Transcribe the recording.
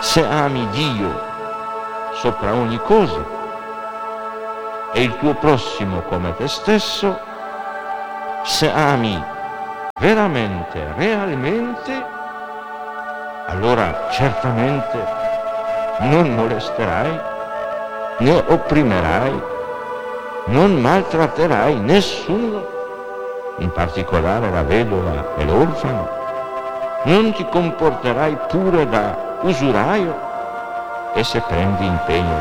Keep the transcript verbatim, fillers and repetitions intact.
se ami Dio sopra ogni cosa e il tuo prossimo come te stesso, se ami veramente, realmente, allora certamente non molesterai, né opprimerai, non maltratterai nessuno, in particolare la vedova e l'orfano, non ti comporterai pure da usuraio, e se prendi impegno